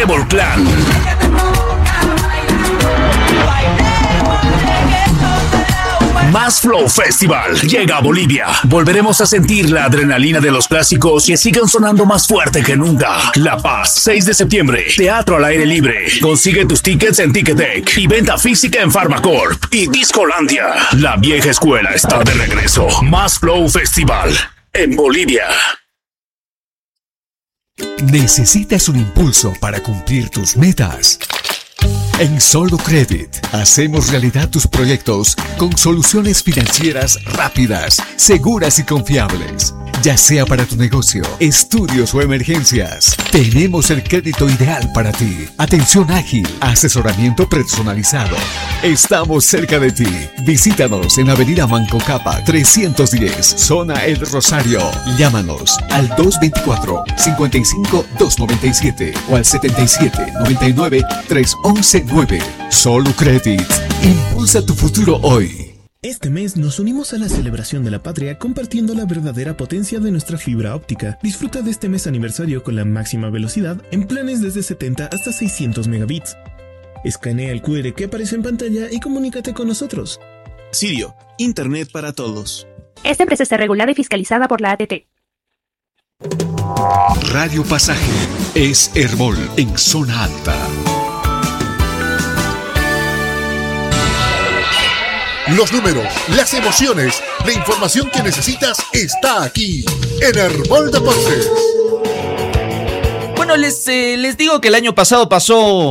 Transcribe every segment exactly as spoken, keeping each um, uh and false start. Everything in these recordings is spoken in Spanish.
Trébol Clan. Más Flow Festival llega a Bolivia. Volveremos a sentir la adrenalina de los clásicos que sigan sonando más fuerte que nunca. La Paz, seis de septiembre. Teatro al aire libre. Consigue tus tickets en Ticketek y venta física en Pharmacorp y Discolandia. La vieja escuela está de regreso. Más Flow Festival en Bolivia. ¿Necesitas un impulso para cumplir tus metas? En Solo Credit hacemos realidad tus proyectos con soluciones financieras rápidas, seguras y confiables. Ya sea para tu negocio, estudios o emergencias, tenemos el crédito ideal para ti. Atención ágil, asesoramiento personalizado. Estamos cerca de ti. Visítanos en Avenida Manco Capa trescientos diez, Zona El Rosario. Llámanos al dos veinticuatro, cincuenta y cinco, doscientos noventa y siete o al setenta y siete, noventa y nueve, trescientos once nueve. Solo Credit. Impulsa tu futuro hoy. Este mes nos unimos a la celebración de la patria compartiendo la verdadera potencia de nuestra fibra óptica. Disfruta de este mes aniversario con la máxima velocidad en planes desde setenta hasta seiscientos megabits. Escanea el cu erre que aparece en pantalla y comunícate con nosotros. Sirio, Internet para todos. Esta empresa está regulada y fiscalizada por la A T T. Radio Pasaje es Herbol en zona alta. Los números, las emociones, la información que necesitas está aquí en Herbol Deportes. Bueno, les, eh, les digo que el año pasado pasó...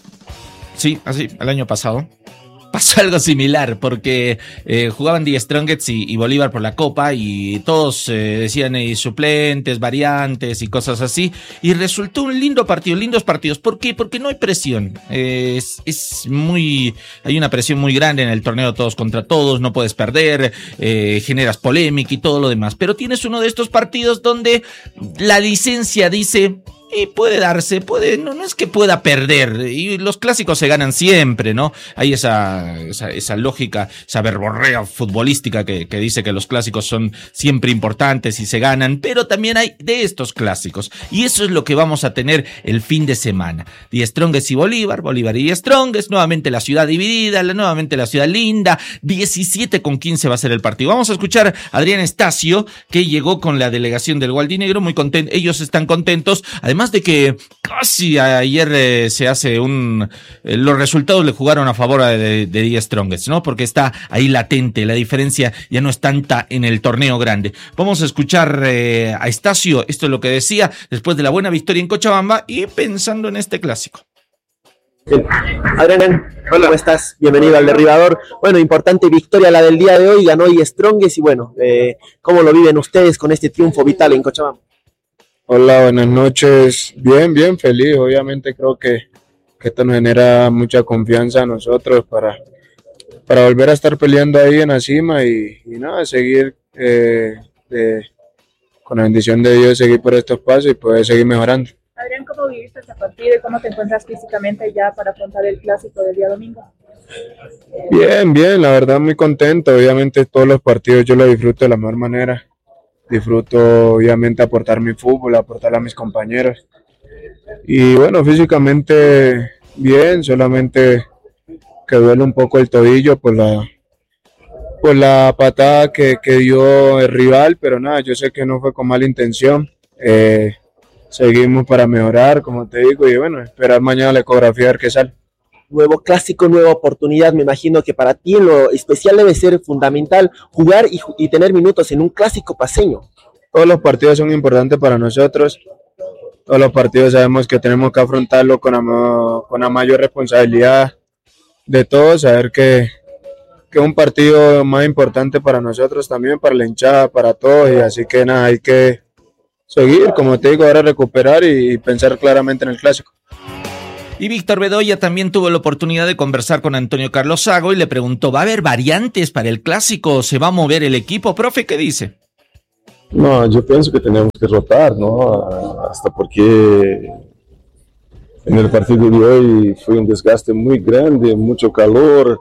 Sí, así, el año pasado. Pasó algo similar, porque eh, jugaban The Strongest y, y Bolívar por la Copa y todos eh, decían eh, suplentes, variantes y cosas así. Y resultó un lindo partido, lindos partidos. ¿Por qué? Porque no hay presión. Eh, es, es muy... Hay una presión muy grande en el torneo todos contra todos, no puedes perder, eh, generas polémica y todo lo demás. Pero tienes uno de estos partidos donde la licencia dice... Y puede darse, puede, no, no es que pueda perder, y los clásicos se ganan siempre, ¿no? Hay esa, esa, esa lógica, esa verborrea futbolística que, que dice que los clásicos son siempre importantes y se ganan, pero también hay de estos clásicos, y eso es lo que vamos a tener el fin de semana. The Strongest y Bolívar, Bolívar y The Strongest, nuevamente la ciudad dividida, nuevamente la ciudad linda, diecisiete con quince va a ser el partido. Vamos a escuchar a Adrián Estacio, que llegó con la delegación del Gualdinegro, muy contento, ellos están contentos, además de que casi ayer eh, se hace un... Eh, los resultados le jugaron a favor de, de The Strongest, ¿no? Porque está ahí latente, la diferencia ya no es tanta en el torneo grande. Vamos a escuchar eh, a Estacio, esto es lo que decía, después de la buena victoria en Cochabamba y pensando en este clásico. Bien. Adrián, hola. ¿Cómo estás? Bienvenido al Derribador. Bueno, importante victoria la del día de hoy, ganó The Strongest y bueno, eh, ¿cómo lo viven ustedes con este triunfo vital en Cochabamba? Hola, buenas noches. Bien, bien, feliz. Obviamente creo que, que esto nos genera mucha confianza a nosotros para, para volver a estar peleando ahí en la cima y, y nada, seguir eh, eh, con la bendición de Dios, seguir por estos pasos y poder seguir mejorando. Adrián, ¿cómo viviste este partido y cómo te encuentras físicamente ya para afrontar el clásico del día domingo? Bien, bien, la verdad muy contento. Obviamente todos los partidos yo los disfruto de la mejor manera. Disfruto obviamente aportar mi fútbol, aportar a mis compañeros. Y bueno, físicamente bien, solamente que duele un poco el tobillo por la, por la patada que, que dio el rival, pero nada, yo sé que no fue con mala intención. Eh, seguimos para mejorar, como te digo, y bueno, esperar mañana la ecografía a ver qué sale. Nuevo clásico, nueva oportunidad, me imagino que para ti en lo especial debe ser fundamental jugar y, y tener minutos en un clásico paceño. Todos los partidos son importantes para nosotros, todos los partidos sabemos que tenemos que afrontarlo con la, con la mayor responsabilidad de todos, saber que, que es un partido más importante para nosotros también, para la hinchada, para todos, y así que nada, hay que seguir, como te digo, ahora recuperar y pensar claramente en el clásico. Y Víctor Bedoya también tuvo la oportunidad de conversar con Antonio Carlos Sago y le preguntó, ¿va a haber variantes para el clásico? ¿Se va a mover el equipo? Profe, ¿qué dice? No, yo pienso que tenemos que rotar, ¿no? Hasta porque en el partido de hoy fue un desgaste muy grande, mucho calor,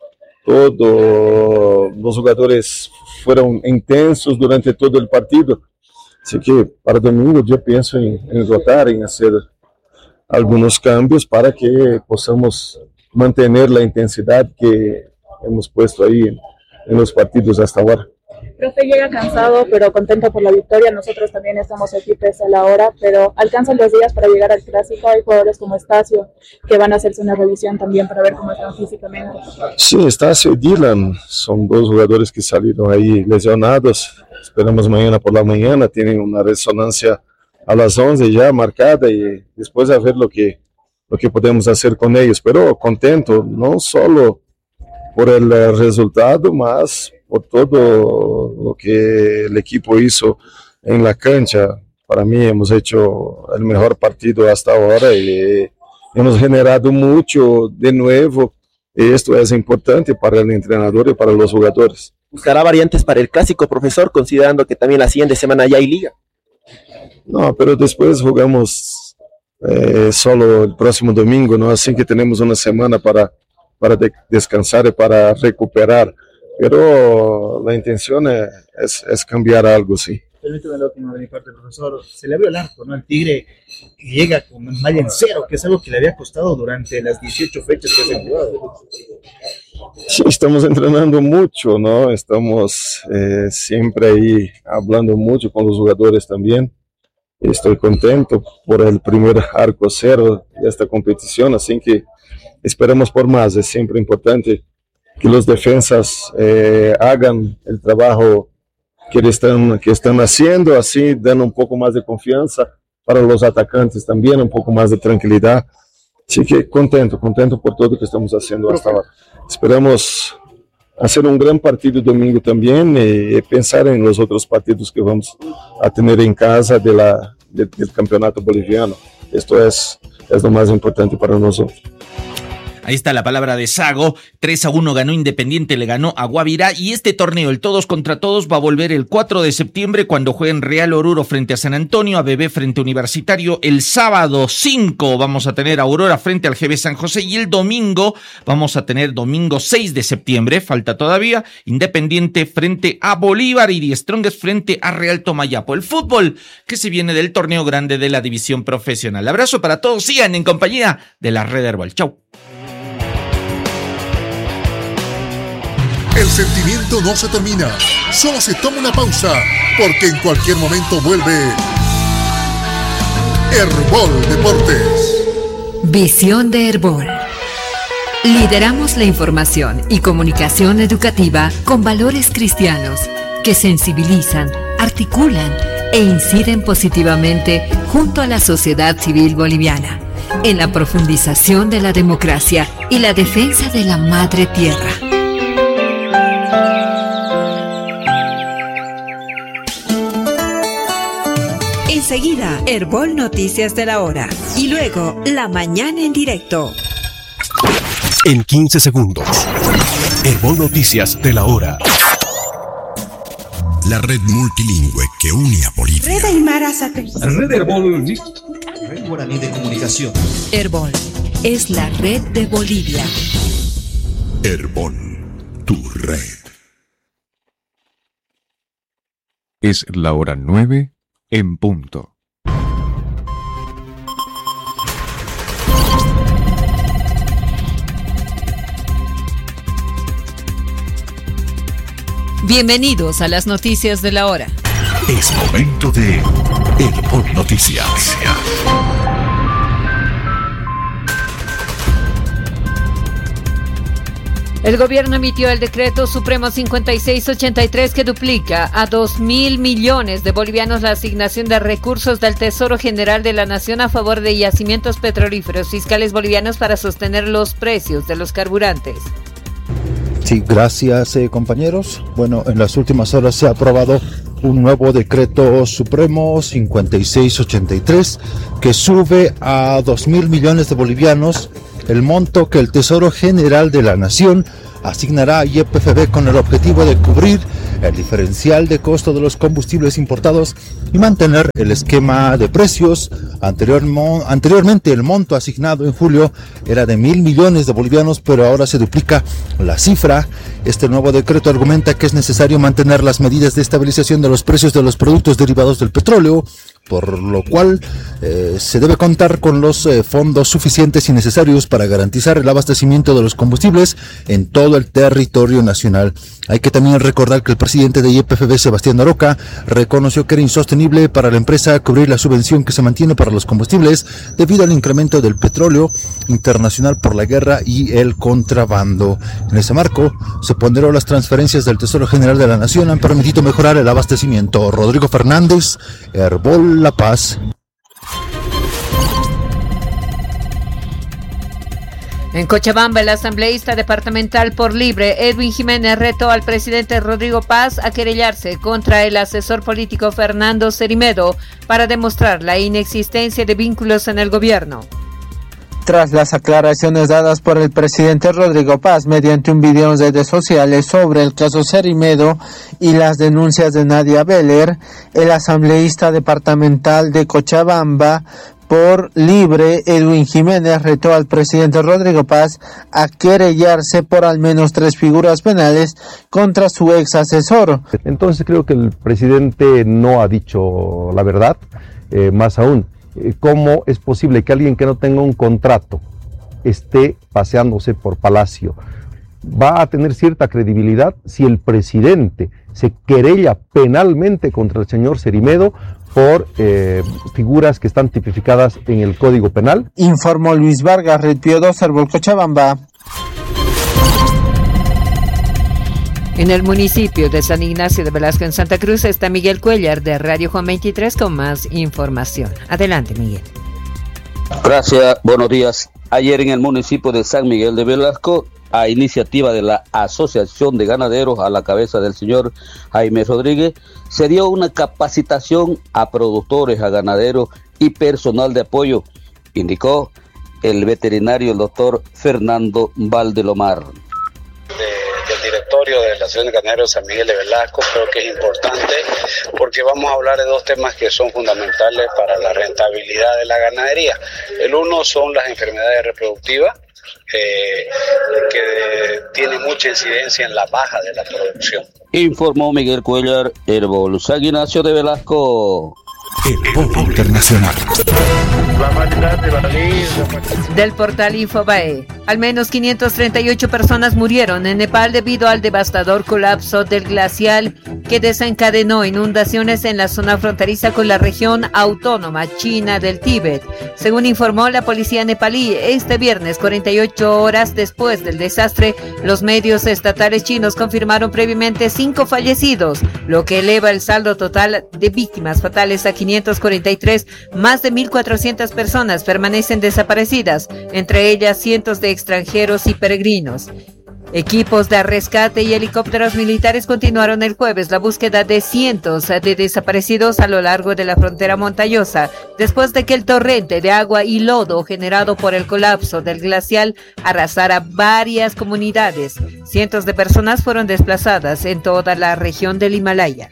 todo, los jugadores fueron intensos durante todo el partido. Así que para domingo yo pienso en, en rotar, en hacer algunos cambios para que podamos mantener la intensidad que hemos puesto ahí en, en los partidos hasta ahora. Profe, llega cansado, pero contento por la victoria. Nosotros también estamos aquí pese a la hora, pero alcanzan los días para llegar al clásico. Hay jugadores como Estacio que van a hacerse una revisión también para ver cómo están físicamente. Sí, Estacio y Dylan son dos jugadores que salieron ahí lesionados. Esperamos mañana por la mañana, tienen una resonancia a las once ya marcada y después a ver lo que, lo que podemos hacer con ellos. Pero contento, no solo por el resultado, más por todo lo que el equipo hizo en la cancha. Para mí hemos hecho el mejor partido hasta ahora y hemos generado mucho de nuevo. Y esto es importante para el entrenador y para los jugadores. ¿Buscará variantes para el clásico, profesor, considerando que también la siguiente semana ya hay liga? No, pero después jugamos eh, solo el próximo domingo, ¿no? Así que tenemos una semana para, para de descansar y para recuperar. Pero la intención es, es cambiar algo, sí. Permíteme la última de mi parte, profesor. Se le abrió el arco, ¿no? El Tigre llega con malla en cero, que es algo que le había costado durante las dieciocho fechas que se han jugado. Sí, estamos entrenando mucho, ¿no? Estamos eh, siempre ahí hablando mucho con los jugadores también. Estoy contento por el primer arco cero de esta competición, así que esperamos por más. Es siempre importante que los defensas eh, hagan el trabajo que están, que están haciendo, así dan un poco más de confianza para los atacantes también, un poco más de tranquilidad. Así que contento, contento por todo lo que estamos haciendo hasta ahora. Esperamos hacer un gran partido domingo también y, y pensar en los otros partidos que vamos a tener en casa de la, de, del campeonato boliviano. Esto es, es lo más importante para nosotros. Ahí está la palabra de Sago. tres a uno ganó Independiente, le ganó a Guavirá. Y este torneo, el todos contra todos, va a volver el cuatro de septiembre cuando jueguen Real Oruro frente a San Antonio, A B B frente a Universitario. El sábado cinco vamos a tener Aurora frente al G B San José. Y el domingo vamos a tener domingo seis de septiembre, falta todavía, Independiente frente a Bolívar y Die Strongest frente a Real Tomayapo. El fútbol que se viene del torneo grande de la división profesional. Abrazo para todos, sigan en compañía de la Red Herbal. Chau. El sentimiento no se termina, solo se toma una pausa, porque en cualquier momento vuelve Herbol Deportes. Visión de Herbol. Lideramos la información y comunicación educativa con valores cristianos que sensibilizan, articulan e inciden positivamente junto a la sociedad civil boliviana en la profundización de la democracia y la defensa de la madre tierra. Enseguida, Herbol Noticias de la Hora. Y luego, La Mañana en Directo. En quince segundos, Herbol Noticias de la Hora. La red multilingüe que une a Bolivia. Red Aymara Satélite. Red Herbol. Red Guaraní de Comunicación. Herbol es la red de Bolivia. Herbol, tu red. Es la hora nueve en punto. Bienvenidos a las noticias de la hora. Es momento de Herbol Noticias. El gobierno emitió el decreto supremo cincuenta y seis ochenta y tres que duplica a dos mil millones de bolivianos la asignación de recursos del Tesoro General de la Nación a favor de yacimientos petrolíferos fiscales bolivianos para sostener los precios de los carburantes. Sí, gracias eh, compañeros. Bueno, en las últimas horas se ha aprobado un nuevo decreto supremo cincuenta y seis ochenta y tres que sube a dos mil millones de bolivianos el monto que el Tesoro General de la Nación asignará a Y P F B con el objetivo de cubrir el diferencial de costo de los combustibles importados y mantener el esquema de precios. Anterior, anteriormente el monto asignado en julio era de mil millones de bolivianos, pero ahora se duplica la cifra. Este nuevo decreto argumenta que es necesario mantener las medidas de estabilización de los precios de los productos derivados del petróleo por lo cual eh, se debe contar con los eh, fondos suficientes y necesarios para garantizar el abastecimiento de los combustibles en todo el territorio nacional. Hay que también recordar que el presidente de Y P F B, Sebastián Aroca, reconoció que era insostenible para la empresa cubrir la subvención que se mantiene para los combustibles debido al incremento del petróleo internacional por la guerra y el contrabando. En ese marco, se ponderó las transferencias del Tesoro General de la Nación han permitido mejorar el abastecimiento. Rodrigo Fernández, Herbol La Paz. En Cochabamba, el asambleísta departamental por Libre, Edwin Jiménez, retó al presidente Rodrigo Paz a querellarse contra el asesor político Fernando Cerimedo para demostrar la inexistencia de vínculos en el gobierno. Tras las aclaraciones dadas por el presidente Rodrigo Paz mediante un video en redes sociales sobre el caso Cerimedo y las denuncias de Nadia Beller, el asambleísta departamental de Cochabamba por Libre, Edwin Jiménez, retó al presidente Rodrigo Paz a querellarse por al menos tres figuras penales contra su ex asesor. Entonces creo que el presidente no ha dicho la verdad, eh, más aún, eh, ¿cómo es posible que alguien que no tenga un contrato esté paseándose por Palacio? Va a tener cierta credibilidad si el presidente se querella penalmente contra el señor Cerimedo por eh, figuras que están tipificadas en el Código Penal. Informó Luis Vargas, Red Pío dos, Herbol, Cochabamba. En el municipio de San Ignacio de Velasco, en Santa Cruz, está Miguel Cuellar de Radio Juan veintitrés con más información. Adelante, Miguel. Gracias, buenos días. Ayer en el municipio de San Miguel de Velasco, a iniciativa de la Asociación de Ganaderos a la cabeza del señor Jaime Rodríguez, se dio una capacitación a productores, a ganaderos y personal de apoyo, indicó el veterinario el doctor Fernando Valdelomar. De, del directorio de la Asociación de Ganaderos de San Miguel de Velasco, creo que es importante porque vamos a hablar de dos temas que son fundamentales para la rentabilidad de la ganadería. El uno son las enfermedades reproductivas, Eh, que tiene mucha incidencia en la baja de la producción. Informó Miguel Cuellar, Herbol, San Ignacio de Velasco. Herbol Internacional. Del portal Infobae, al menos quinientas treinta y ocho personas murieron en Nepal debido al devastador colapso del glacial que desencadenó inundaciones en la zona fronteriza con la región autónoma china del Tíbet. Según informó la policía nepalí, este viernes, cuarenta y ocho horas después del desastre, los medios estatales chinos confirmaron previamente cinco fallecidos, lo que eleva el saldo total de víctimas fatales a quinientos cuarenta y tres. Más de mil cuatrocientas personas permanecen desaparecidas, entre ellas cientos de extranjeros y peregrinos. Equipos de rescate y helicópteros militares continuaron el jueves la búsqueda de cientos de desaparecidos a lo largo de la frontera montañosa, después de que el torrente de agua y lodo generado por el colapso del glacial arrasara varias comunidades. Cientos de personas fueron desplazadas en toda la región del Himalaya.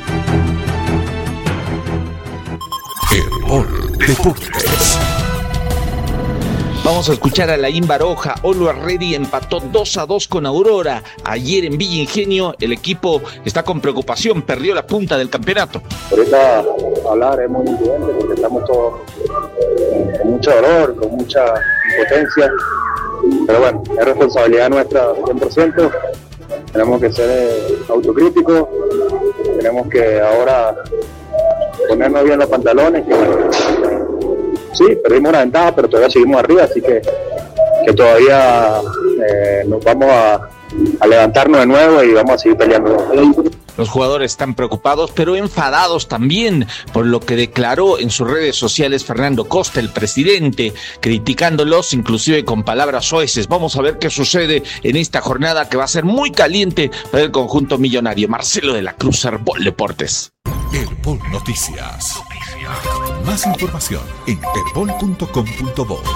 Herbol Deportes. Vamos a escuchar a Laín Baroja. Olo Arredi empató dos a dos con Aurora. Ayer en Villa Ingenio el equipo está con preocupación, perdió la punta del campeonato. Ahorita hablar es muy diferente porque estamos todos con mucho dolor, con mucha impotencia. Pero bueno, es responsabilidad nuestra cien por ciento. Tenemos que ser eh, autocríticos. Tenemos que ahora ponernos bien los pantalones. Que, sí, perdimos una ventaja, pero todavía seguimos arriba, así que, que todavía eh, nos vamos a, a levantarnos de nuevo y vamos a seguir peleando. Los jugadores están preocupados, pero enfadados también por lo que declaró en sus redes sociales Fernando Costa, el presidente, criticándolos inclusive con palabras soeces. Vamos a ver qué sucede en esta jornada que va a ser muy caliente para el conjunto millonario. Marcelo de la Cruz, Herbol Deportes. Herbol Noticias. Más información en herbol punto com punto bo.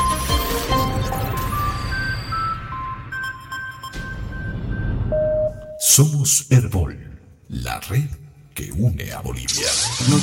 Somos Herbol, la red que une a Bolivia.